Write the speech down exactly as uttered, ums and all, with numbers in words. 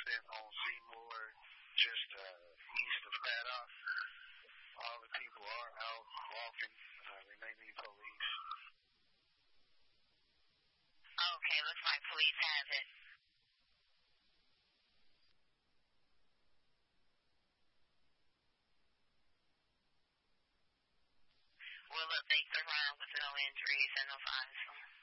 percent on Seymour, just uh, east of Paddock. All the people are out walking. Uh, they may need police. Okay, looks like police has it. We'll update the round with no injuries and no violence.